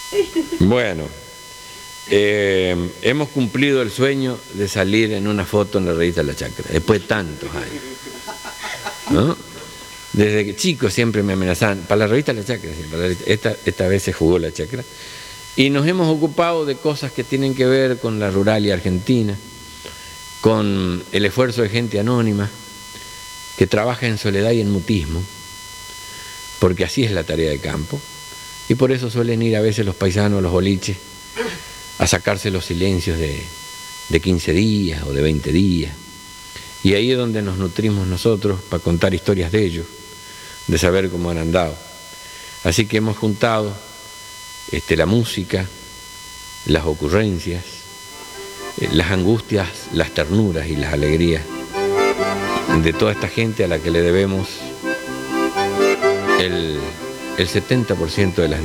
Bueno, hemos cumplido el sueño de salir en una foto en la revista La Chacra, después de tantos años, ¿no? Desde que chico siempre me amenazaban, para la revista La Chacra, esta vez se jugó La Chacra, y nos hemos ocupado de cosas que tienen que ver con la ruralia argentina, con el esfuerzo de gente anónima, que trabaja en soledad y en mutismo, porque así es la tarea de campo, y por eso suelen ir a veces los paisanos a los boliches a sacarse los silencios de 15 días o de 20 días, y ahí es donde nos nutrimos nosotros para contar historias de ellos, de saber cómo han andado. Así que hemos juntado la música, las ocurrencias, las angustias, las ternuras y las alegrías de toda esta gente a la que le debemos el 70% de las